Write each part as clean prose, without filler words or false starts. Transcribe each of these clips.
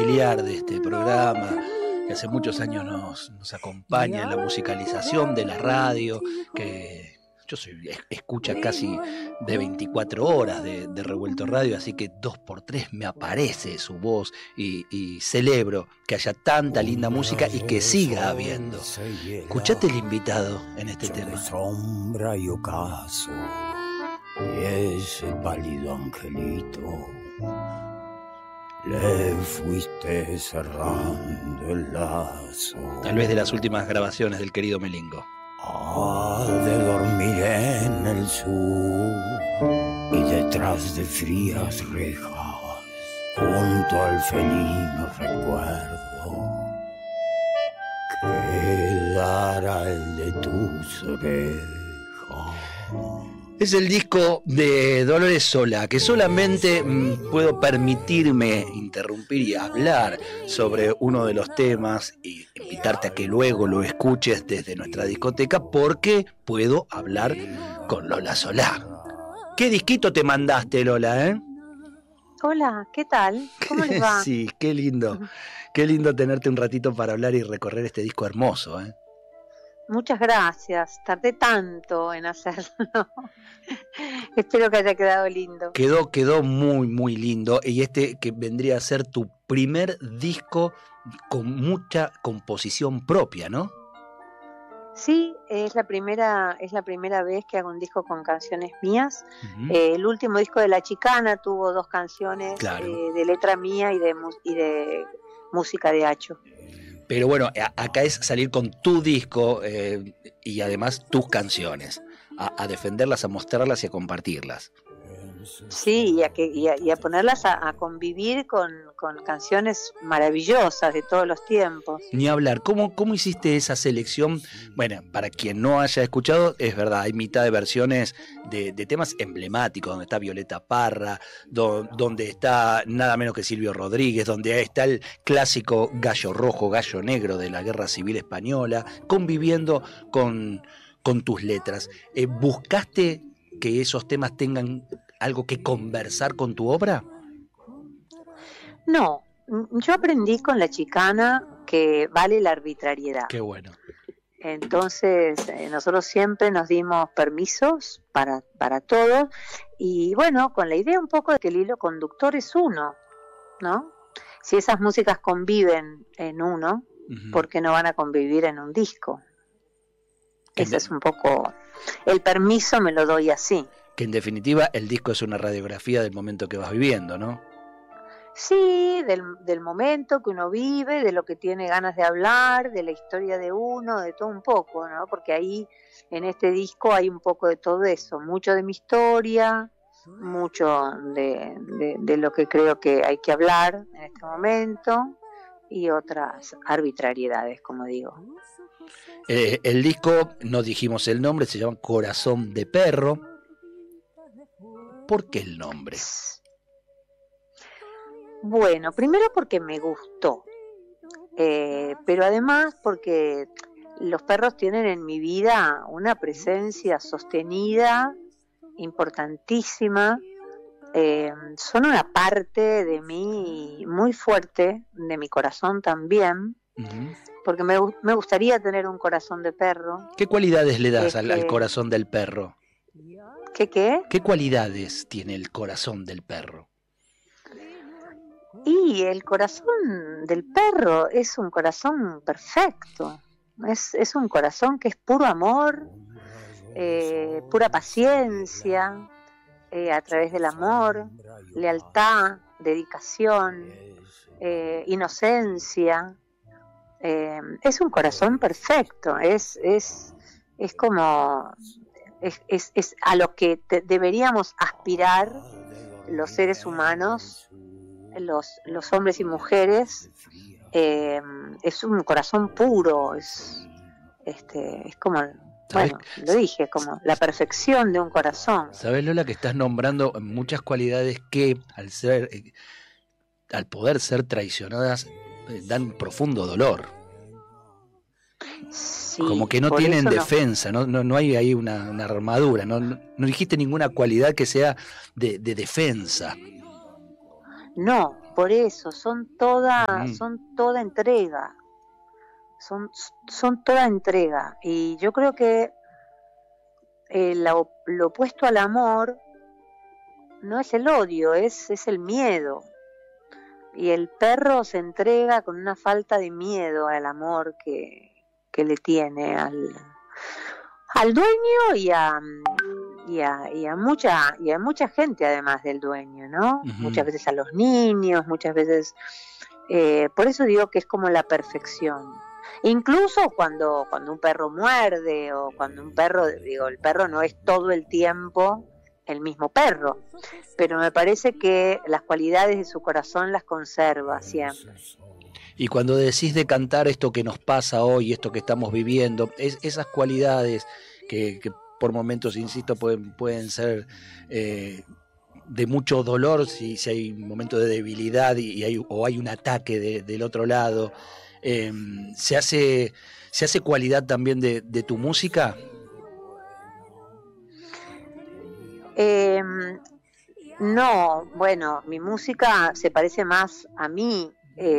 auxiliar de este programa, que hace muchos años nos acompaña en la musicalización de la radio, que yo soy escucha casi de 24 horas de Revuelto Radio, así que 2x3 me aparece su voz y celebro que haya tanta linda música y que siga habiendo. Escuchate el invitado en este tema. Sombra y ocaso, y ese pálido angelito, le fuiste cerrando el lazo. Tal vez de las últimas grabaciones del querido Melingo. Ha de dormir en el sur y detrás de frías rejas, junto al felino recuerdo, quedará el de tus orejas. Es el disco de Dolores Solá, que solamente puedo permitirme interrumpir y hablar sobre uno de los temas y invitarte a que luego lo escuches desde nuestra discoteca, porque puedo hablar con Lola Solá. ¿Qué disquito te mandaste, Lola, Hola, ¿qué tal? ¿Cómo les va? Sí, qué lindo tenerte un ratito para hablar y recorrer este disco hermoso, Muchas gracias, tardé tanto en hacerlo. Espero que haya quedado lindo. Quedó muy, muy lindo, y este que vendría a ser tu primer disco con mucha composición propia, ¿no? Sí, es la primera vez que hago un disco con canciones mías. Uh-huh. El último disco de La Chicana tuvo 2 canciones, claro, de letra mía y de música de Acho. Pero bueno, acá es salir con tu disco y además tus canciones, a defenderlas, a mostrarlas y a compartirlas. Sí, y a ponerlas a convivir con canciones maravillosas de todos los tiempos. Ni hablar, ¿cómo hiciste esa selección? Bueno, para quien no haya escuchado, es verdad, hay mitad de versiones de temas emblemáticos, donde está Violeta Parra, donde está nada menos que Silvio Rodríguez, donde está el clásico Gallo Rojo, Gallo Negro de la Guerra Civil Española, conviviendo con tus letras. ¿Buscaste que esos temas tengan algo que conversar con tu obra? No, yo aprendí con La Chicana que vale la arbitrariedad. Qué bueno. Entonces, nosotros siempre nos dimos permisos para todo, y bueno, con la idea un poco de que el hilo conductor es uno, ¿no? Si esas músicas conviven en uno, uh-huh, ¿por qué no van a convivir en un disco? Ese es un poco, el permiso me lo doy así. Que en definitiva el disco es una radiografía del momento que vas viviendo, ¿no? Sí, del momento que uno vive, de lo que tiene ganas de hablar, de la historia de uno, de todo un poco, ¿no? Porque ahí en este disco hay un poco de todo eso, mucho de mi historia, mucho de lo que creo que hay que hablar en este momento, y otras arbitrariedades, como digo. El disco, no dijimos el nombre, se llama Corazón de Perro. ¿Por qué el nombre? Bueno, primero porque me gustó, pero además porque los perros tienen en mi vida una presencia sostenida, importantísima, son una parte de mí muy fuerte, de mi corazón también, uh-huh, porque me gustaría tener un corazón de perro. ¿Qué cualidades le das al corazón del perro? ¿Qué? ¿Qué cualidades tiene el corazón del perro? Y el corazón del perro es un corazón perfecto, es un corazón que es puro amor, pura paciencia, a través del amor, lealtad, dedicación, inocencia. Es un corazón perfecto, es como... Es a lo que deberíamos aspirar los seres humanos, los hombres y mujeres. Es un corazón puro, es como, bueno, lo dije, como la perfección de un corazón. ¿Sabes, Lola, que estás nombrando muchas cualidades que al poder ser traicionadas dan profundo dolor? Sí, como que no tienen defensa, no hay ahí una armadura, no dijiste ninguna cualidad que sea de defensa. No, por eso, son toda entrega, son toda entrega. Y yo creo que lo opuesto al amor no es el odio, es el miedo. Y el perro se entrega con una falta de miedo al amor que le tiene al dueño y a mucha gente además del dueño, ¿no? Uh-huh. Muchas veces a los niños, muchas veces, por eso digo que es como la perfección. Incluso cuando un perro muerde o cuando un perro, digo, el perro no es todo el tiempo el mismo perro, pero me parece que las cualidades de su corazón las conserva siempre. Y cuando decís de cantar esto que nos pasa hoy, esto que estamos viviendo, esas cualidades que por momentos, insisto, pueden ser de mucho dolor si hay un momento de debilidad hay un ataque del otro lado, ¿se hace cualidad también de tu música? No, bueno, mi música se parece más a mí.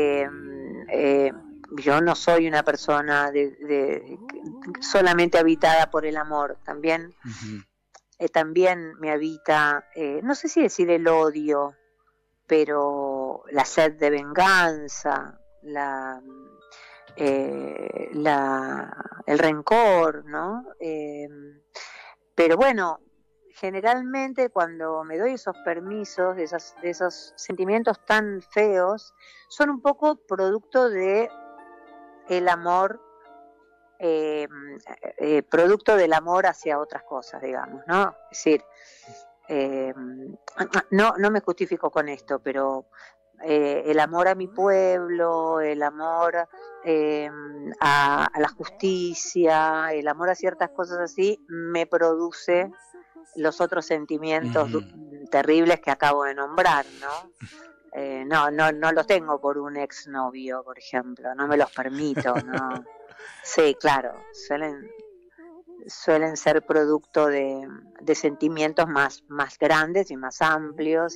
Yo no soy una persona solamente habitada por el amor, también, uh-huh. También me habita, no sé si decir el odio, pero la sed de venganza, el rencor, ¿no? Pero bueno, generalmente cuando me doy esos permisos, de esos sentimientos tan feos, son un poco producto de el amor, producto del amor hacia otras cosas, digamos, ¿no? Es decir, no me justifico con esto, pero el amor a mi pueblo, el amor a la justicia, el amor a ciertas cosas así, me produce los otros sentimientos terribles que acabo de nombrar, ¿no? No los tengo por un exnovio, por ejemplo, no me los permito, ¿no? Sí, claro, suelen ser producto de sentimientos más grandes y más amplios.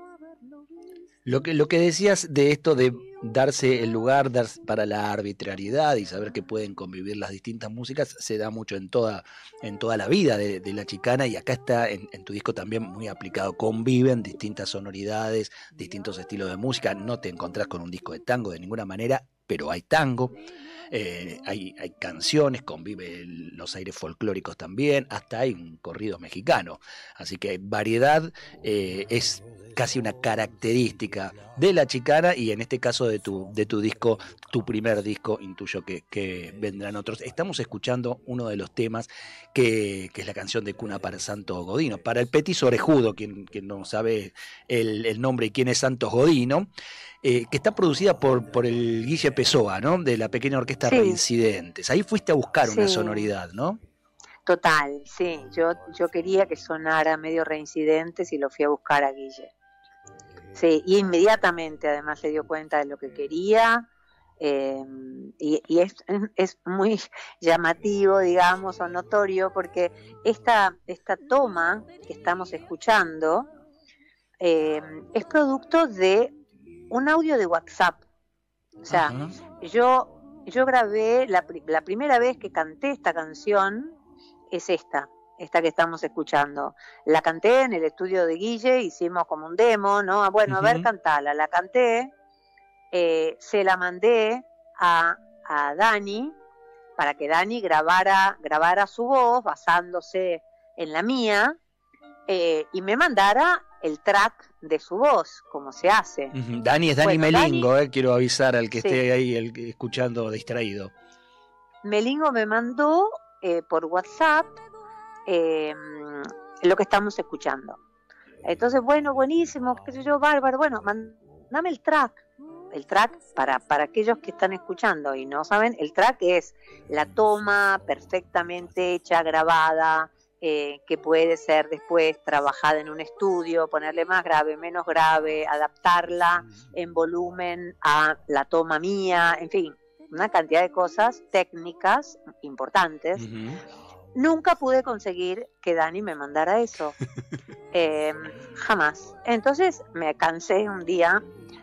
Lo que decías de esto de darse el lugar para la arbitrariedad y saber que pueden convivir las distintas músicas se da mucho en toda la vida de la chicana, y acá está en tu disco también muy aplicado. Conviven distintas sonoridades, distintos estilos de música. No te encontrás con un disco de tango de ninguna manera, pero hay tango, hay canciones, conviven los aires folclóricos también, hasta hay un corrido mexicano. Así que hay variedad, es casi una característica de la chicana, y en este caso de tu disco, tu primer disco, intuyo que vendrán otros. Estamos escuchando uno de los temas que es la canción de Cuna para Santos Godino. Para el petiso orejudo, quien no sabe el nombre y quién es Santos Godino, que está producida por el Guille Pessoa, ¿no? De la pequeña orquesta Reincidentes. Ahí fuiste a buscar una sonoridad, ¿no? Total, sí. Yo quería que sonara medio Reincidentes y lo fui a buscar a Guille. Sí, y inmediatamente además se dio cuenta de lo que quería, y es muy llamativo, digamos, o notorio, porque esta toma que estamos escuchando es producto de un audio de WhatsApp. O sea, yo grabé, la primera vez que canté esta canción es esta que estamos escuchando. La canté en el estudio de Guille, hicimos como un demo, ¿no? Bueno, a ver, cantala. La canté, se la mandé a Dani, para que Dani grabara su voz basándose en la mía, y me mandara el track de su voz, como se hace. Dani es Dani Melingo, quiero avisar al que esté ahí escuchando distraído. Melingo me mandó por WhatsApp lo que estamos escuchando. Entonces, bueno, buenísimo, qué sé yo, bárbaro. Bueno, mandame el track para aquellos que están escuchando y no saben, el track es la toma perfectamente hecha, grabada, que puede ser después trabajada en un estudio, ponerle más grave, menos grave, adaptarla en volumen a la toma mía, en fin, una cantidad de cosas técnicas importantes. Nunca pude conseguir que Dani me mandara eso, jamás. Entonces me cansé un día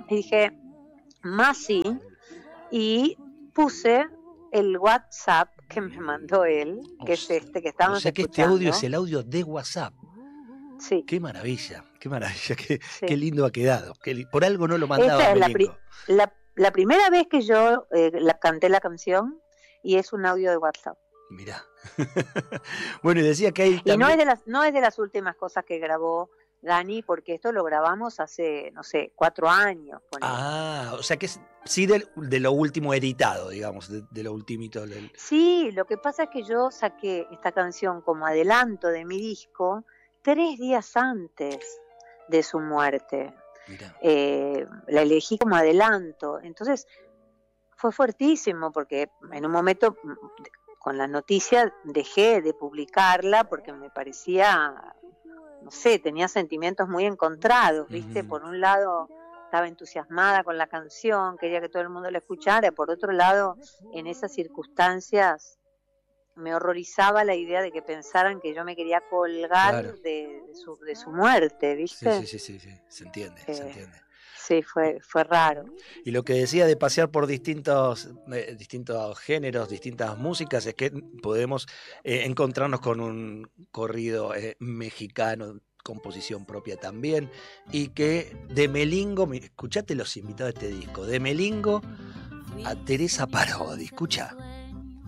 Y dije, Masi, y puse el WhatsApp que me mandó él, que es este que estamos escuchando. O sea que escuchando. este audio es el audio de WhatsApp. Sí. Qué maravilla, qué lindo ha quedado. Por algo no lo mandaba. Esta es la primera vez que yo canté la canción y es un audio de WhatsApp. Mirá. Bueno, y decía que hay también... Y no es de las últimas cosas que grabó Dani, porque esto lo grabamos hace, no sé, 4 años. O sea que es sí de lo último editado, digamos, de lo ultimito. Sí, lo que pasa es que yo saqué esta canción como adelanto de mi disco 3 días antes de su muerte. La elegí como adelanto. Entonces fue fuertísimo porque en un momento con la noticia dejé de publicarla porque me parecía, no sé, tenía sentimientos muy encontrados, ¿viste? Por un lado estaba entusiasmada con la canción, quería que todo el mundo la escuchara, por otro lado, en esas circunstancias me horrorizaba la idea de que pensaran que yo me quería colgar de su muerte, ¿viste? Sí, se entiende. Sí, fue raro. Y lo que decía de pasear por distintos géneros, distintas músicas, es que podemos encontrarnos con un corrido mexicano, composición propia también, y que de Melingo, escuchate los invitados de este disco, de Melingo a Teresa Parodi, escucha.